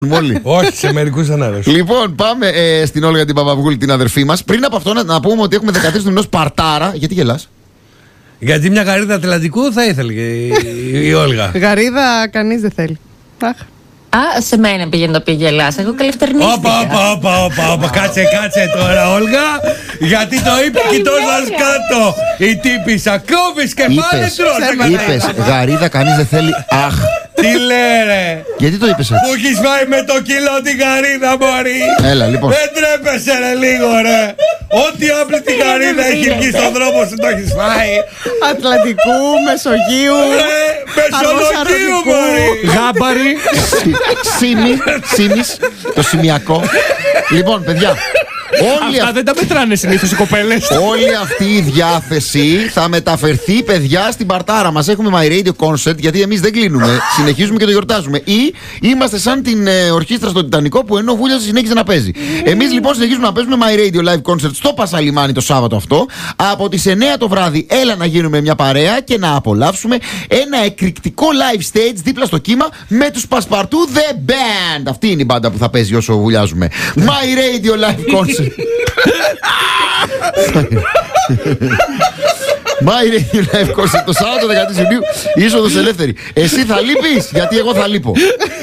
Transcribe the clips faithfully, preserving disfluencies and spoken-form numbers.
Μόλι. Όχι, σε μερικούς ανάδες. Λοιπόν, πάμε ε, στην Όλγα την Παπαβούλη, την αδερφή μας. Πριν από αυτό, να, να πούμε ότι έχουμε δεκατρείς του μηνός Παρτάρα. Γιατί γελάς? Γιατί μια γαρίδα Ατλαντικού θα ήθελε και η, η Όλγα. Γαρίδα κανείς δεν θέλει. Αχ. Α, σε μένα πήγαινε το πηγελάς. Εγώ καλυφτερνίστηκα. Όπα, όπα, όπα, όπα, όπα. Κάτσε, κάτσε τώρα, Όλγα. Γιατί το είπε κοιτώντας κάτω. Η τύπισσα κόβεις και πάλι τρως. Είπες γαρίδα κανείς δεν θέλει. Αχ. Τι λέρε. Γιατί το είπες έτσι? Που έχεις φάει με το κιλό τη γαρίδα, μωρή. Έλα, λοιπόν. Δεν τρέπεσαι ρε λίγο ρε. Ό,τι άπλητη γαρίδα έχει βγει στον δρόμο σου το έχεις φάει. Ατλαντικού, Μεσογείου. Ρε, Μεσολογείου, μωρή. Γάμπαρη. Σίμι, Σίμις, το σημειακό. Λοιπόν, παιδιά. Όλοι Αυτά αυ... δεν τα μετράνε συνήθως οι κοπέλες. Όλη αυτή η διάθεση θα μεταφερθεί, παιδιά, στην Παρτάρα μας. Έχουμε My Radio Concert, γιατί εμείς δεν κλείνουμε. Συνεχίζουμε και το γιορτάζουμε. Ή είμαστε σαν την ε, ορχήστρα στο Τιτανικό που ενώ ο Βούλιας συνέχιζε να παίζει. Εμείς λοιπόν συνεχίζουμε να παίζουμε My Radio Live Concert στο Πασαλιμάνι το Σάββατο αυτό. Από τις εννιά το βράδυ, έλα να γίνουμε μια παρέα και να απολαύσουμε ένα εκρηκτικό live stage δίπλα στο κύμα με τους Πασπαρτού The Band. Αυτή είναι η μπάντα που θα παίζει όσο βουλιάζουμε. My Radio Live Concert. My Radio Live Concert το Σάββατο δεκατρείς Ιουνίου, είσοδος ελεύθερη. Εσύ θα λείπεις? Γιατί εγώ θα λείπω.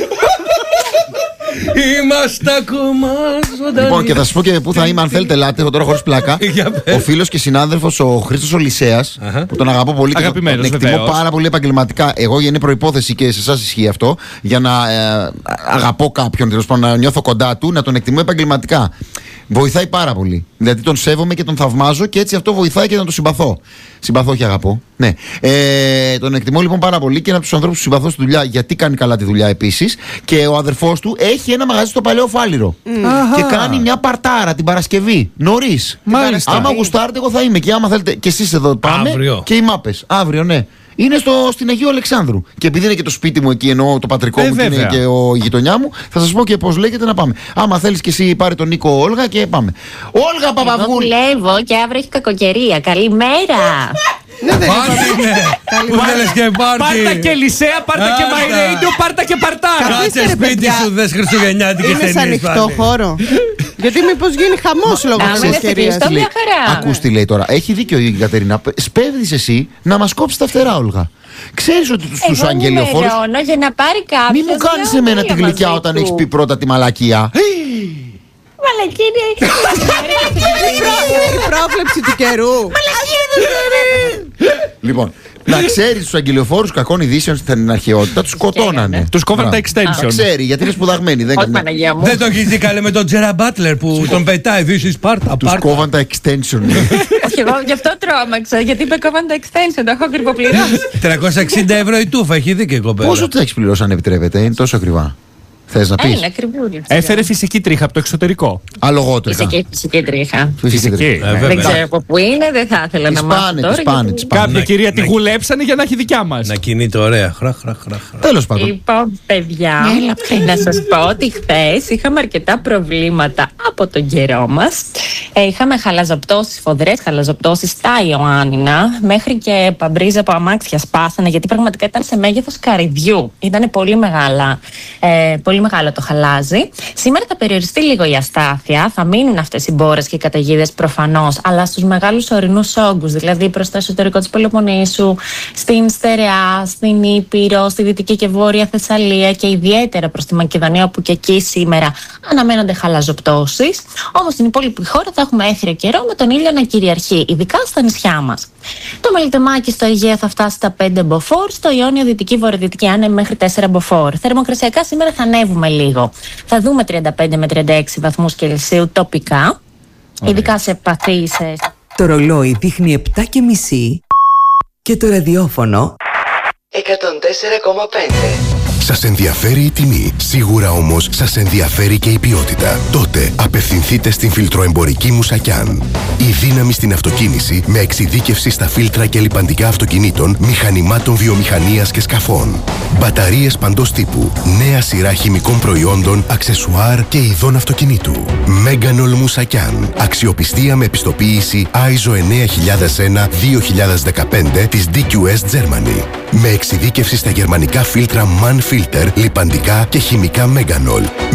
Είμαστε ακόμα ζωντανοί. Λοιπόν, και θα σας πω και πού θα είμαι αν θέλετε. Ελάτε, εγώ τώρα χωρίς πλάκα. Ο φίλος και συνάδελφος ο Χρήστος Ολυσσέας, που τον αγαπώ πολύ και τον, τον εκτιμώ πάρα πολύ επαγγελματικά. Εγώ είναι προϋπόθεση και σε εσάς ισχύει αυτό, για να ε, αγαπώ κάποιον, τέλος πάντων, να νιώθω κοντά του, να τον εκτιμώ επαγγελματικά. Βοηθάει πάρα πολύ. Δηλαδή τον σέβομαι και τον θαυμάζω και έτσι αυτό βοηθάει και να τον συμπαθώ. Συμπαθώ και αγαπώ. Ναι. Ε, τον εκτιμώ λοιπόν πάρα πολύ και είναι από τους ανθρώπους που συμπαθώ στη δουλειά, γιατί κάνει καλά τη δουλειά επίσης. Και ο αδερφός του έχει ένα μαγαζί στο Παλαιό Φάληρο. Mm. Και κάνει μια Παρτάρα την Παρασκευή. Νωρίς. Μάλιστα. Άμα γουστάρετε, εγώ θα είμαι. Και άμα θέλετε και εσείς εδώ πάμε. Αύριο. Και οι μάπες. Αύριο, ναι. Είναι στο, στην Αγίου Αλεξάνδρου. Και επειδή είναι και το σπίτι μου εκεί, εννοώ το πατρικό ε, μου βέβαια. και είναι και ο, η γειτονιά μου, θα σας πω και πώς λέγεται να πάμε. Άμα θέλεις και εσύ, πάρε τον Νίκο Όλγα και πάμε. Όλγα Παπαβούλη. Εγώ δουλεύω και αύριο έχει κακοκαιρία. Καλημέρα. Πάρτι ναι. Πού θέλεις και πάρτι. Πάρτα και Λυσέα, πάρτα και My Radio, πάρτα και Παρτάρα. Κάτσε σπίτι σου, δες χριστουγεννιάτικες Είναι σε ταινίες ανοιχτό πάλι. χώρο. Γιατί μήπως γίνει χαμός λόγω της ευκαιρίας. Στο μια χαρά. Ακούς τι λέει τώρα. Έχει δίκιο η Κατερίνα. Σπέβδεις εσύ να μας κόψεις τα φτερά, Όλγα. Ξέρεις ότι τους, τους αγγελιοφόρους. Εγώ για να πάρει κάποιος. Μη μου κάνεις εμένα τη γλυκιά όταν έχεις πει πρώτα τη μαλακία. Μαλακία είναι. Η πρόβλεψη του καιρού. Λοιπόν, να ξέρεις τους αγγελιοφόρους κακών ειδήσεων στην αρχαιότητα τους σκοτώνανε. Τους κόβαν τα extension. Ξέρει, γιατί είναι σπουδαγμένοι. Δεν Όχι είναι- Παναγία μου. Δεν το έχεις δει καλέ με τον Τζέρα Μπάτλερ που τον πετάει δύση Σπάρτα. Τους κόβαν τα extension. Όχι, εγώ γι' αυτό τρόμαξα. Γιατί με κόβαν τα extension. Το έχω ακριβοπληρώσει. τριακόσια εξήντα ευρώ η τούφα, έχει δει και η κοπέλα. Πόσο τα έχεις πληρώσει αν επιτρέπετε, είναι τόσο ακριβά? Θες να πεις? Είναι ακριβούλη. Έφερε φυσική τρίχα από το εξωτερικό. Αλογότρικα. Φυσική, φυσική τρίχα. Φυσική. Ε, βέβαια. Δεν ξέρω από πού είναι, δεν θα ήθελα να μάθω πάνε, τώρα. τις πάνε, γιατί- τις πάνε. Κάποια να- κυρία τη να- γουλέψανε για να έχει δικιά μας. Να κινείται ωραία. Χρά, χρά, χρά, χρά. Τέλος πάντων. Λοιπόν, παιδιά, να σας πω ότι χθες είχαμε αρκετά προβλήματα από τον καιρό μας. Ε, είχαμε χαλαζοπτώσεις, φοδρές χαλαζοπτώσεις στα Ιωάννινα, μέχρι και παμπρίζα από αμάξια σπάσανε, γιατί πραγματικά ήταν σε μέγεθος καρυδιού. Ήταν πολύ, μεγάλα, ε, πολύ μεγάλο το χαλάζι. Σήμερα θα περιοριστεί λίγο η αστάθεια, θα μείνουν αυτές οι μπόρες και οι καταιγίδες προφανώς, αλλά στους μεγάλους ορεινούς όγκους, δηλαδή προς το εσωτερικό της Πελοποννήσου, στην Στερεά, στην Ήπειρο, στη Δυτική και Βόρεια Θεσσαλία και ιδιαίτερα προς τη Μακεδονία, όπου και εκεί σήμερα αναμένονται χαλαζοπτώσεις. Όμως στην υπόλοιπη χώρα θα έχουμε έθριο καιρό με τον ήλιο να κυριαρχεί, ειδικά στα νησιά μας. Το Μελιτεμάκι στο Αιγαίο θα φτάσει στα πέντε μποφόρ, στο Ιόνιο Δυτική Βορειοδυτική Άνεμη μέχρι τέσσερα μποφόρ. Θερμοκρασιακά σήμερα θα ανέβουμε λίγο. Θα δούμε τριάντα πέντε με τριάντα έξι βαθμούς Κελσίου τοπικά, ειδικά σε επαφή σε... Το ρολόι δείχνει επτά και μισή και το ραδιόφωνο εκατόν τέσσερα κόμμα πέντε. Σας ενδιαφέρει η τιμή, σίγουρα όμως σας ενδιαφέρει και η ποιότητα. Τότε απευθυνθείτε στην φιλτροεμπορική Μουσακιάν. Η δύναμη στην αυτοκίνηση με εξειδίκευση στα φίλτρα και λιπαντικά αυτοκινήτων, μηχανημάτων βιομηχανίας και σκαφών. Μπαταρίες παντός τύπου, νέα σειρά χημικών προϊόντων, αξεσουάρ και ειδών αυτοκινήτου. Μέγανολ Μουσακιάν. Αξιοπιστία με επιστοποίηση άιζο εννιά χιλιάδες ένα δύο χιλιάδες δεκαπέντε της ντι κιου ες Germany. Με εξειδίκευση στα γερμανικά φίλτρα MAN Filter, λιπαντικά και χημικά Μέγανολ.